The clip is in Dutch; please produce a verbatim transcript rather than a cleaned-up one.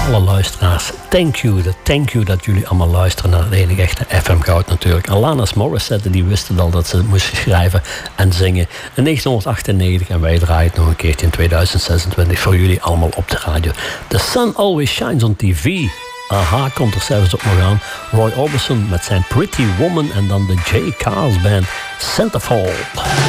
alle luisteraars, thank you. Thank you dat jullie allemaal luisteren naar het enige echte F M Goud natuurlijk. Alanis Morissette, die wisten al dat ze het moesten schrijven en zingen in negentien achtennegentig. En wij draaien het nog een keertje in tweeduizend zesentwintig voor jullie allemaal op de radio. The Sun Always Shines on T V. Aha, komt er zelfs ook nog aan. Roy Orbison met zijn Pretty Woman en dan de J. Cars Band, Centerfold.